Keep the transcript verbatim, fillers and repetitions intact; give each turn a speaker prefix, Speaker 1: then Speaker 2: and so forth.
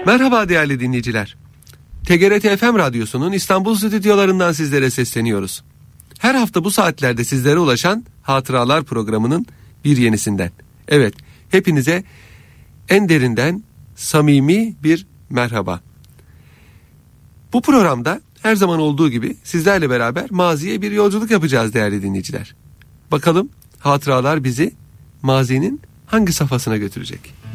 Speaker 1: Merhaba değerli dinleyiciler. T G R T F M Radyosu'nun İstanbul stüdyolarından sizlere sesleniyoruz. Her hafta bu saatlerde sizlere ulaşan Hatıralar programının bir yenisinden. Evet, hepinize en derinden samimi bir merhaba. Bu programda her zaman olduğu gibi sizlerle beraber maziye bir yolculuk yapacağız değerli dinleyiciler. Bakalım hatıralar bizi mazinin hangi safhasına götürecek?